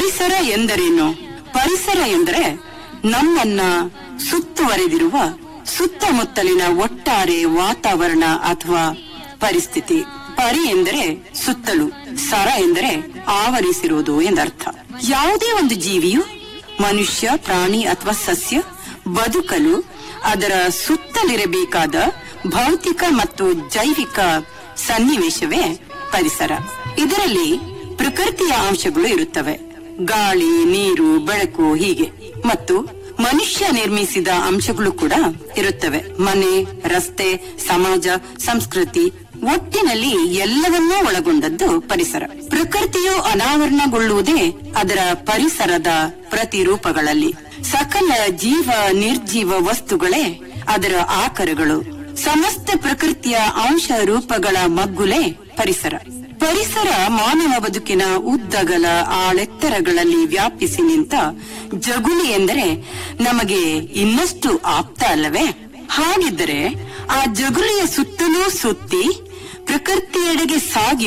ಪರಿಸರ ಎಂದರೇನು? ಪರಿಸರ ಎಂದರೆ ನಮ್ಮನ್ನ ಸುತ್ತುವರೆದಿರುವ ಸುತ್ತಮುತ್ತಲಿನ ಒಟ್ಟಾರೆ ವಾತಾವರಣ ಅಥವಾ ಪರಿಸ್ಥಿತಿ. ಪರಿ ಎಂದರೆ ಸುತ್ತಲೂ, ಸರ ಎಂದರೆ ಆವರಿಸಿರುವುದು ಎಂದರ್ಥ. ಯಾವುದೇ ಒಂದು ಜೀವಿಯು, ಮನುಷ್ಯ, ಪ್ರಾಣಿ ಅಥವಾ ಸಸ್ಯ ಬದುಕಲು ಅದರ ಸುತ್ತಲಿರಬೇಕಾದ ಭೌತಿಕ ಮತ್ತು ಜೈವಿಕ ಸನ್ನಿವೇಶವೇ ಪರಿಸರ. ಇದರಲ್ಲಿ ಪ್ರಕೃತಿಯ ಅಂಶಗಳು ಇರುತ್ತವೆ, ಗಾಳಿ, ನೀರು, ಬೆಳಕು ಹೀಗೆ. ಮತ್ತು ಮನುಷ್ಯ ನಿರ್ಮಿಸಿದ ಅಂಶಗಳು ಕೂಡ ಇರುತ್ತವೆ, ಮನೆ, ರಸ್ತೆ, ಸಮಾಜ, ಸಂಸ್ಕೃತಿ. ಒಟ್ಟಿನಲ್ಲಿ ಎಲ್ಲವನ್ನೂ ಒಳಗೊಂಡದ್ದು ಪರಿಸರ. ಪ್ರಕೃತಿಯು ಅನಾವರಣಗೊಳ್ಳುವುದೇ ಅದರ ಪರಿಸರದ ಪ್ರತಿರೂಪಗಳಲ್ಲಿ. ಸಕಲ ಜೀವ ನಿರ್ಜೀವ ವಸ್ತುಗಳೇ ಅದರ ಆಕಾರಗಳು. ಸಮಸ್ತ ಪ್ರಕೃತಿಯ ಅಂಶ ರೂಪಗಳ ಮಗ್ಗುಲೇ ಪರಿಸರ. ಪರಿಸರ ಮಾನವ ಬದುಕಿನ ಉದ್ದಗಲ ಆಳೆತ್ತರಗಳಲ್ಲಿ ವ್ಯಾಪಿಸಿ ನಿಂತ ಜಗುಲಿ ಎಂದರೆ ನಮಗೆ ಇನ್ನಷ್ಟು ಆಪ್ತ ಅಲ್ಲವೇ? ಹಾಗಿದ್ದರೆ ಆ ಜಗುಲಿಯ ಸುತ್ತಲೂ ಸುತ್ತಿ ಪ್ರಕೃತಿಯೆಡೆಗೆ ಸಾಗಿ